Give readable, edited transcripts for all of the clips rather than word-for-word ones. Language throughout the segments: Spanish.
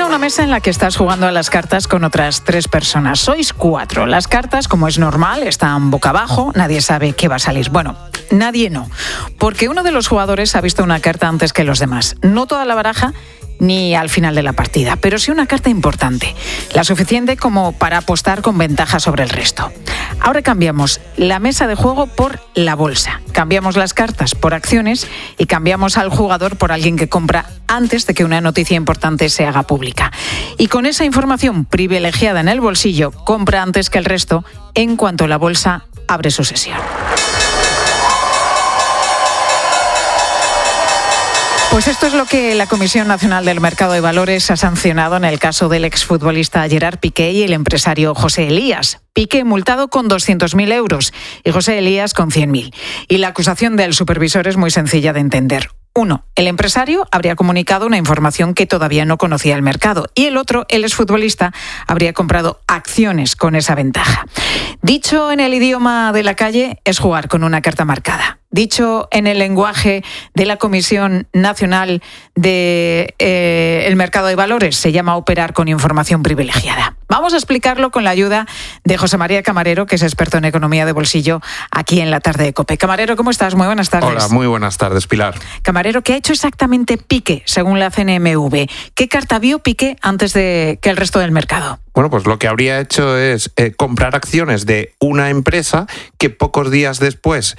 Imagina una mesa en la que estás jugando a las cartas con otras 3 personas. Sois 4. Las cartas, como es normal, están boca abajo. Nadie sabe qué va a salir. Bueno, nadie no. Porque uno de los jugadores ha visto una carta antes que los demás. No toda la baraja, ni al final de la partida, pero sí una carta importante, la suficiente como para apostar con ventaja sobre el resto. Ahora cambiamos la mesa de juego por la bolsa, cambiamos las cartas por acciones y cambiamos al jugador por alguien que compra antes de que una noticia importante se haga pública. Y con esa información privilegiada en el bolsillo, compra antes que el resto en cuanto la bolsa abre su sesión. Pues esto es lo que la Comisión Nacional del Mercado de Valores ha sancionado en el caso del exfutbolista Gerard Piqué y el empresario José Elías. Piqué multado con 200.000 euros y José Elías con 100.000. Y la acusación del supervisor es muy sencilla de entender. 1. El empresario habría comunicado una información que todavía no conocía el mercado. Y el otro, el exfutbolista, habría comprado acciones con esa ventaja. Dicho en el idioma de la calle, es jugar con una carta marcada. Dicho en el lenguaje de la Comisión Nacional del Mercado de Valores, se llama operar con información privilegiada. Vamos a explicarlo con la ayuda de José María Camarero, que es experto en economía de bolsillo aquí en la tarde de COPE. Camarero, ¿cómo estás? Muy buenas tardes. Hola, muy buenas tardes, Pilar. Camarero, ¿qué ha hecho exactamente Piqué, según la CNMV? ¿Qué carta vio Piqué antes de que el resto del mercado? Bueno, pues lo que habría hecho es comprar acciones de una empresa que pocos días después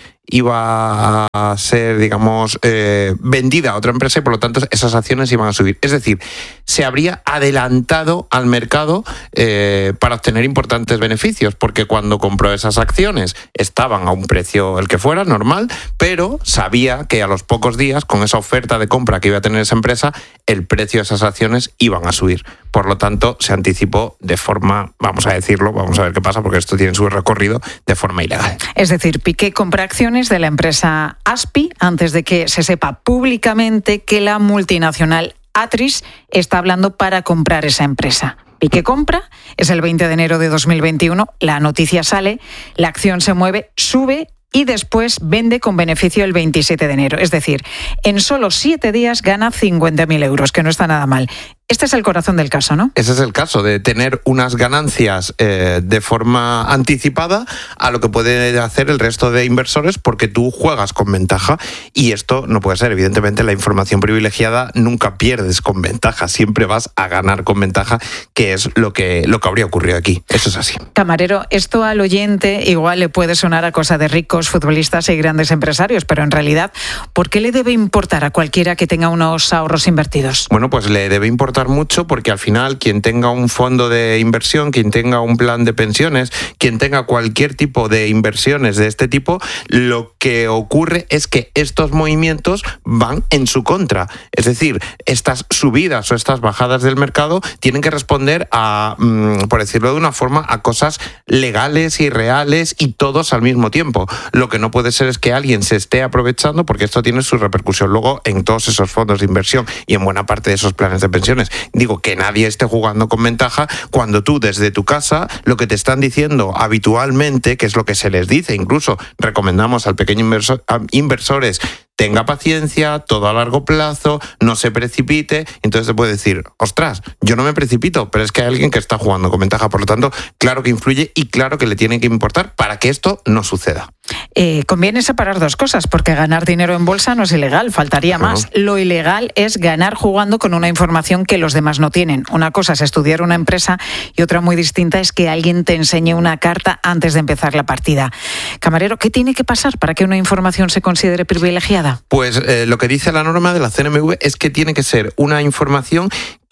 iba a ser, digamos, vendida a otra empresa y por lo tanto esas acciones iban a subir. Es decir, se habría adelantado al mercado para obtener importantes beneficios, porque cuando compró esas acciones estaban a un precio el que fuera, normal, pero sabía que a los pocos días, con esa oferta de compra que iba a tener esa empresa, el precio de esas acciones iban a subir. Por lo tanto, se anticipó de forma, vamos a decirlo, vamos a ver qué pasa, porque esto tiene su recorrido, de forma ilegal. Es decir, Piqué compra acciones de la empresa Aspi antes de que se sepa públicamente que la multinacional Atris está hablando para comprar esa empresa. Piqué compra, es el 20 de enero de 2021, la noticia sale, la acción se mueve, sube y después vende con beneficio el 27 de enero. Es decir, en solo 7 días gana 50.000 euros, que no está nada mal. Este es el corazón del caso, ¿no? Ese es el caso, de tener unas ganancias de forma anticipada a lo que puede hacer el resto de inversores, porque tú juegas con ventaja y esto no puede ser. Evidentemente, la información privilegiada nunca pierdes con ventaja, siempre vas a ganar con ventaja, que es lo que habría ocurrido aquí. Eso es así. Camarero, esto al oyente igual le puede sonar a cosa de ricos, futbolistas y grandes empresarios, pero en realidad, ¿por qué le debe importar a cualquiera que tenga unos ahorros invertidos? Bueno, pues le debe importar mucho, porque al final quien tenga un fondo de inversión, quien tenga un plan de pensiones, quien tenga cualquier tipo de inversiones de este tipo, lo que ocurre es que estos movimientos van en su contra. Es decir, estas subidas o estas bajadas del mercado tienen que responder a, por decirlo de una forma, a cosas legales y reales y todos al mismo tiempo. Lo que no puede ser es que alguien se esté aprovechando, porque esto tiene su repercusión luego en todos esos fondos de inversión y en buena parte de esos planes de pensiones. Digo, que nadie esté jugando con ventaja cuando tú desde tu casa lo que te están diciendo habitualmente, que es lo que se les dice, incluso recomendamos al pequeño inversores, tenga paciencia, todo a largo plazo, no se precipite. Entonces te puede decir, ostras, yo no me precipito, pero es que hay alguien que está jugando con ventaja. Por lo tanto, claro que influye y claro que le tiene que importar para que esto no suceda. Conviene separar dos cosas, porque ganar dinero en bolsa no es ilegal, faltaría más. Lo ilegal es ganar jugando con una información que los demás no tienen. Una cosa es estudiar una empresa y otra muy distinta es que alguien te enseñe una carta antes de empezar la partida. Camarero, ¿qué tiene que pasar para que una información se considere privilegiada? Pues lo que dice la norma de la CNMV es que tiene que ser una información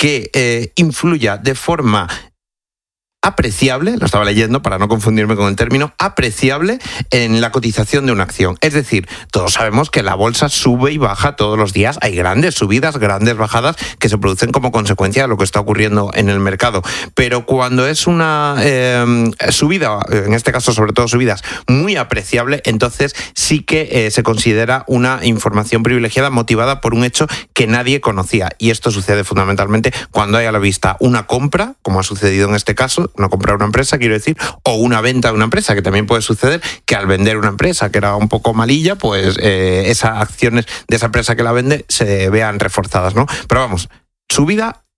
que influya de forma apreciable, lo estaba leyendo para no confundirme con el término, apreciable en la cotización de una acción. Es decir, todos sabemos que la bolsa sube y baja todos los días, hay grandes subidas, grandes bajadas que se producen como consecuencia de lo que está ocurriendo en el mercado. Pero cuando es una subida, en este caso sobre todo subidas, muy apreciable, entonces sí que se considera una información privilegiada motivada por un hecho que nadie conocía. Y esto sucede fundamentalmente cuando hay a la vista una compra, como ha sucedido en este caso, no comprar una empresa, quiero decir, o una venta de una empresa, que también puede suceder que al vender una empresa que era un poco malilla, pues esas acciones de esa empresa que la vende se vean reforzadas, ¿no? Pero vamos, subida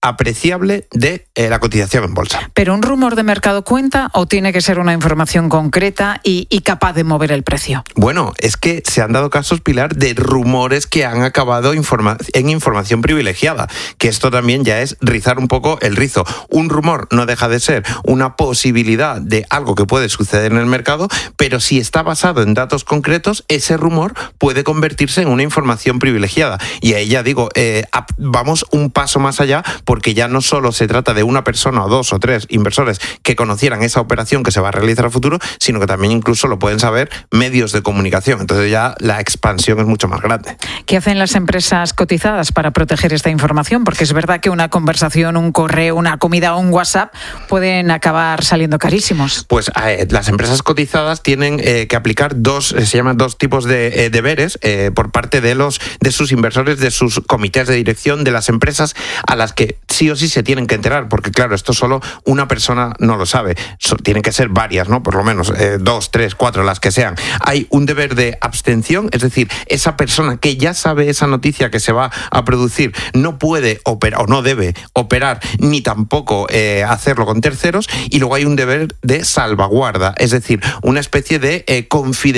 apreciable de la cotización en bolsa. ¿Pero un rumor de mercado cuenta o tiene que ser una información concreta y capaz de mover el precio? Bueno, es que se han dado casos, Pilar, de rumores que han acabado en información privilegiada, que esto también ya es rizar un poco el rizo. Un rumor no deja de ser una posibilidad de algo que puede suceder en el mercado, pero si está basado en datos concretos, ese rumor puede convertirse en una información privilegiada. Y ahí ya digo, vamos un paso más allá, porque ya no solo se trata de una persona o dos o tres inversores que conocieran esa operación que se va a realizar a futuro, sino que también incluso lo pueden saber medios de comunicación. Entonces ya la expansión es mucho más grande. ¿Qué hacen las empresas cotizadas para proteger esta información? Porque es verdad que una conversación, un correo, una comida o un WhatsApp pueden acabar saliendo carísimos. Pues las empresas cotizadas tienen que aplicar dos tipos de deberes por parte de sus inversores, de sus comités de dirección, de las empresas a las que sí o sí se tienen que enterar, porque claro, esto solo una persona no lo sabe. Tienen que ser varias, ¿no? Por lo menos 2, 3, 4, las que sean. Hay un deber de abstención, es decir, esa persona que ya sabe esa noticia que se va a producir no puede operar o no debe operar ni tampoco hacerlo con terceros, y luego hay un deber de salvaguarda, es decir, una especie de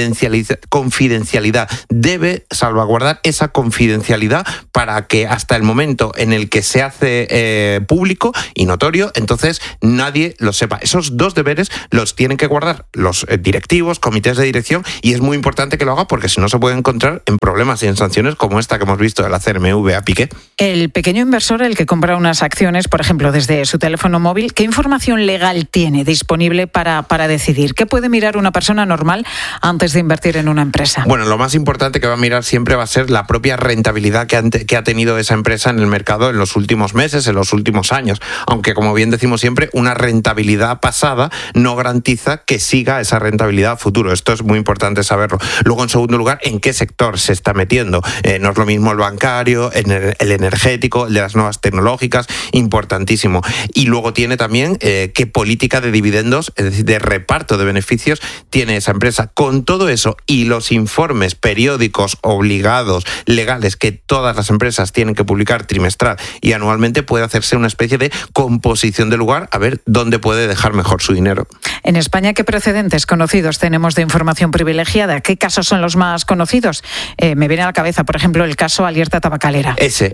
confidencialidad. Debe salvaguardar esa confidencialidad para que hasta el momento en el que se hace público y notorio, entonces nadie lo sepa. Esos dos deberes los tienen que guardar los directivos, comités de dirección, y es muy importante que lo haga porque si no se puede encontrar en problemas y en sanciones como esta que hemos visto de la CNMV a Piqué. El pequeño inversor, el que compra unas acciones, por ejemplo, desde su teléfono móvil, ¿qué información legal tiene disponible para decidir? ¿Qué puede mirar una persona normal antes de invertir en una empresa? Bueno, lo más importante que va a mirar siempre va a ser la propia rentabilidad que ha tenido esa empresa en el mercado en los últimos meses, en los últimos años. Aunque, como bien decimos siempre, una rentabilidad pasada no garantiza que siga esa rentabilidad a futuro. Esto es muy importante saberlo. Luego, en segundo lugar, ¿en qué sector se está metiendo? No es lo mismo el bancario, el energético, el de las nuevas tecnológicas, importantísimo. Y luego tiene también qué política de dividendos, es decir, de reparto de beneficios tiene esa empresa. Con todo eso y los informes periódicos obligados, legales, que todas las empresas tienen que publicar trimestral y anualmente, puede hacerse una especie de composición de lugar a ver dónde puede dejar mejor su dinero. En España, ¿qué precedentes conocidos tenemos de información privilegiada? ¿Qué casos son los más conocidos? Me viene a la cabeza, por ejemplo, el caso Alierta Tabacalera. Ese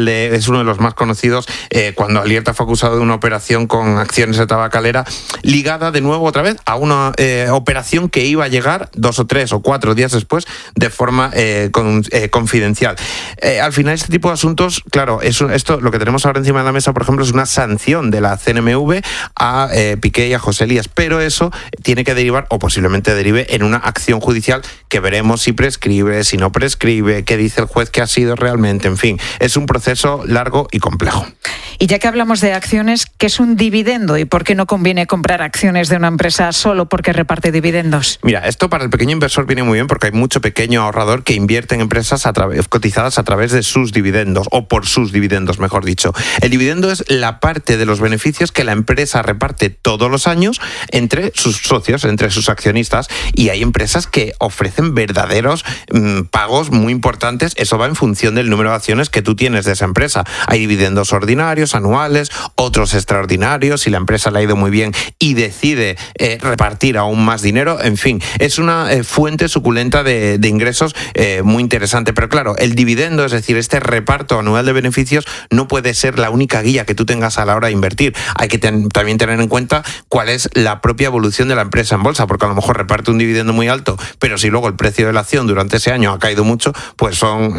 es uno de los más conocidos, cuando Alierta fue acusado de una operación con acciones de Tabacalera, ligada de nuevo otra vez a una operación que iba a llegar 2 o 3 o 4 días después de forma confidencial. Al final, este tipo de asuntos, claro, esto lo que tenemos ahora encima de la mesa, por ejemplo, es una sanción de la CNMV a Piqué y a José Elías, pero eso tiene que derivar, o posiblemente derive, en una acción judicial que veremos si prescribe, si no prescribe, qué dice el juez que ha sido realmente, en fin, es un proceso largo y complejo. Y ya que hablamos de acciones, ¿qué es un dividendo y por qué no conviene comprar acciones de una empresa solo porque reparte dividendos? Mira, esto para el pequeño inversor viene muy bien porque hay mucho pequeño ahorrador que invierte en empresas cotizadas a través de sus dividendos, o por sus dividendos, mejor dicho. El dividendo es la parte de los beneficios que la empresa reparte todos los años entre sus socios, entre sus accionistas, y hay empresas que ofrecen verdaderos pagos muy importantes. Eso va en función del número de acciones que tú tienes de esa empresa. Hay dividendos ordinarios, anuales, otros extraordinarios, si la empresa le ha ido muy bien y decide repartir aún más dinero. En fin, es una fuente suculenta de ingresos muy interesante. Pero claro, el dividendo, es decir, este reparto anual de beneficios, no puede ser la única guía que tú tengas a la hora de invertir. Hay que también tener en cuenta cuál es la propia evolución de la empresa en bolsa, porque a lo mejor reparte un dividendo muy alto, pero si luego el precio de la acción durante ese año ha caído mucho, pues son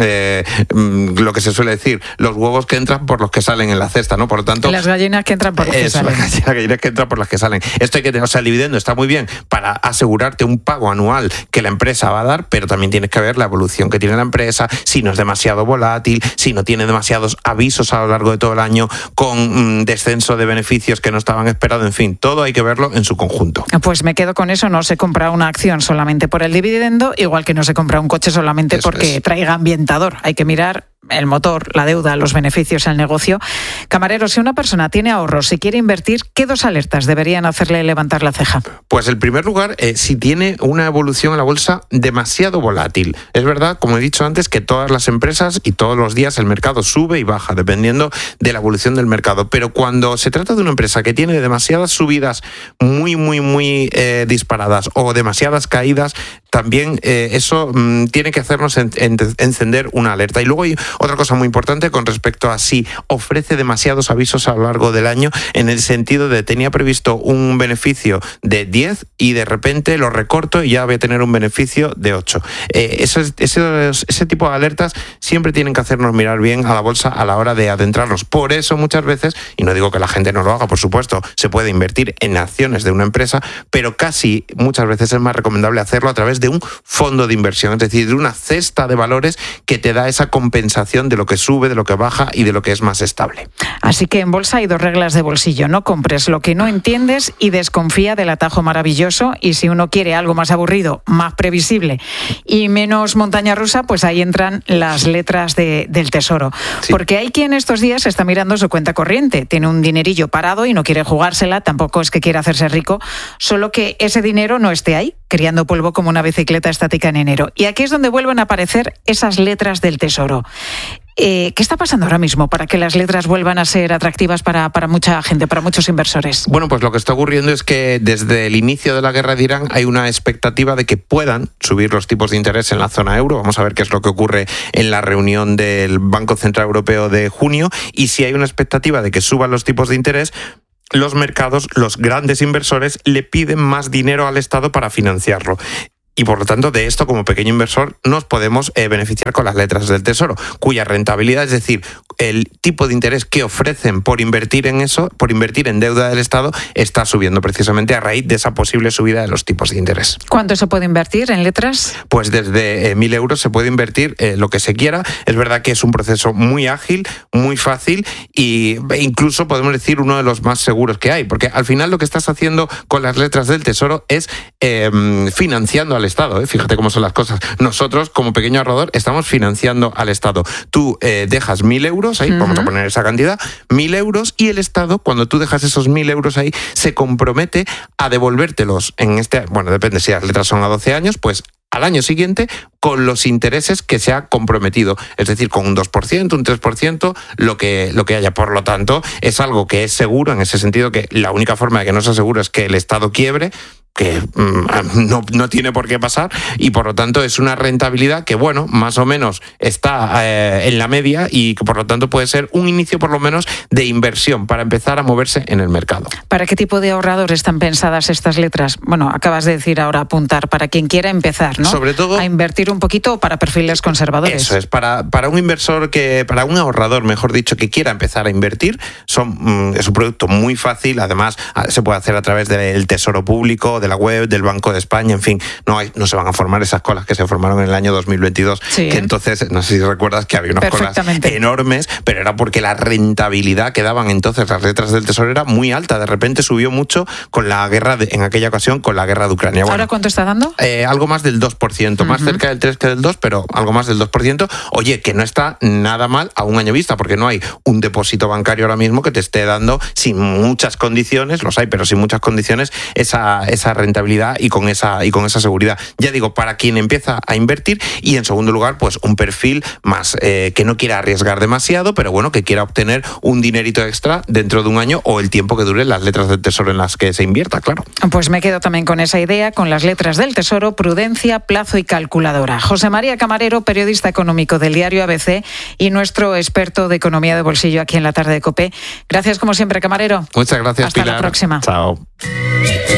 lo que se suele decir, los huevos que entran por los que salen en la cesta, ¿no? Por lo tanto, las gallinas que entran por los que salen. Las gallinas que entran por las que salen. Esto hay que tener, o sea, el dividendo está muy bien para asegurarte un pago anual que la empresa va a dar, pero también tienes que ver la evolución que tiene la empresa, si no es demasiado volátil, si no tiene demasiados avisos a lo largo de todo el año con descenso de beneficios que no estaban esperados, en fin, todo hay que verlo en su conjunto. Pues me quedo con eso, no se compra una acción solamente por el dividendo, igual que no se compra un coche solamente porque traiga ambientador. Hay que mirar el motor, la deuda, los beneficios al negocio. Camarero, si una persona tiene ahorros y quiere invertir, ¿qué dos alertas deberían hacerle levantar la ceja? Pues en primer lugar, si tiene una evolución en la bolsa demasiado volátil. Es verdad, como he dicho antes, que todas las empresas y todos los días el mercado sube y baja, dependiendo de la evolución del mercado. Pero cuando se trata de una empresa que tiene demasiadas subidas muy disparadas o demasiadas caídas, también eso tiene que hacernos encender una alerta. Y luego hay otra cosa muy importante con respecto a si ofrece demasiados avisos a lo largo del año, en el sentido de tenía previsto un beneficio de 10 y de repente lo recorto y ya voy a tener un beneficio de 8. Ese tipo de alertas siempre tienen que hacernos mirar bien a la bolsa a la hora de adentrarnos. Por eso muchas veces, y no digo que la gente no lo haga, por supuesto, se puede invertir en acciones de una empresa, pero casi muchas veces es más recomendable hacerlo a través de un fondo de inversión, es decir, de una cesta de valores que te da esa compensación de lo que sube, de lo que baja y de lo que es más estable. Así que en bolsa hay dos reglas de bolsillo: no compres lo que no entiendes y desconfía del atajo maravilloso, y si uno quiere algo más aburrido, más previsible y menos montaña rusa, pues ahí entran las letras del Tesoro. Sí. Porque hay quien estos días está mirando su cuenta corriente, tiene un dinerillo parado y no quiere jugársela, tampoco es que quiera hacerse rico, solo que ese dinero no esté ahí, criando polvo como una bicicleta estática en enero. Y aquí es donde vuelven a aparecer esas letras del Tesoro. ¿Qué está pasando ahora mismo para que las letras vuelvan a ser atractivas para mucha gente, para muchos inversores? Bueno, pues lo que está ocurriendo es que desde el inicio de la guerra de Irán hay una expectativa de que puedan subir los tipos de interés en la zona euro. Vamos a ver qué es lo que ocurre en la reunión del Banco Central Europeo de junio. Y si hay una expectativa de que suban los tipos de interés, los mercados, los grandes inversores, le piden más dinero al Estado para financiarlo. Y por lo tanto, de esto, como pequeño inversor, nos podemos beneficiar con las letras del Tesoro, cuya rentabilidad, es decir, el tipo de interés que ofrecen por invertir en eso, por invertir en deuda del Estado, está subiendo precisamente a raíz de esa posible subida de los tipos de interés. ¿Cuánto se puede invertir en letras? Pues desde 1.000 euros se puede invertir lo que se quiera. Es verdad que es un proceso muy ágil, muy fácil e incluso podemos decir uno de los más seguros que hay, porque al final lo que estás haciendo con las letras del Tesoro es financiando al Estado. Fíjate cómo son las cosas. Nosotros, como pequeño ahorrador, estamos financiando al Estado. Tú dejas 1.000 euros ahí, vamos a poner esa cantidad, 1.000 euros, y el Estado, cuando tú dejas esos 1.000 euros ahí, se compromete a devolvértelos depende si las letras son a 12 años, pues al año siguiente con los intereses que se ha comprometido, es decir, con un 2%, un 3%, lo que haya. Por lo tanto, es algo que es seguro, en ese sentido que la única forma de que no sea seguro es que el Estado quiebre, que no tiene por qué pasar, y por lo tanto es una rentabilidad que, bueno, más o menos está en la media, y que por lo tanto puede ser un inicio por lo menos de inversión para empezar a moverse en el mercado. ¿Para qué tipo de ahorrador están pensadas estas letras? Bueno, acabas de decir ahora apuntar, para quien quiera empezar, ¿no? Sobre todo a invertir un poquito, para perfiles conservadores. Eso es, para un inversor para un ahorrador, mejor dicho, que quiera empezar a invertir, es un producto muy fácil. Además, se puede hacer a través del Tesoro Público, de la web, del Banco de España, en fin, no se van a formar esas colas que se formaron en el año 2022, sí, que entonces, no sé si recuerdas que había unas colas enormes, pero era porque la rentabilidad que daban entonces las letras del Tesoro era muy alta. De repente subió mucho con la guerra, en aquella ocasión, con la guerra de Ucrania. ¿Ahora cuánto está dando? Algo más del 2%, más cerca del 3 que del 2, pero algo más del 2%. Oye, que no está nada mal a un año vista, porque no hay un depósito bancario ahora mismo que te esté dando sin muchas condiciones, los hay, pero sin muchas condiciones, esa rentabilidad y con esa seguridad. Ya digo, para quien empieza a invertir, y en segundo lugar, pues un perfil más que no quiera arriesgar demasiado, pero bueno, que quiera obtener un dinerito extra dentro de un año o el tiempo que dure las letras del Tesoro en las que se invierta, claro. Pues me quedo también con esa idea, con las letras del Tesoro, prudencia, plazo y calculadora. José María Camarero, periodista económico del diario ABC y nuestro experto de economía de bolsillo aquí en la tarde de COPE. Gracias como siempre, Camarero. Muchas gracias, Hasta Pilar. la próxima. Chao.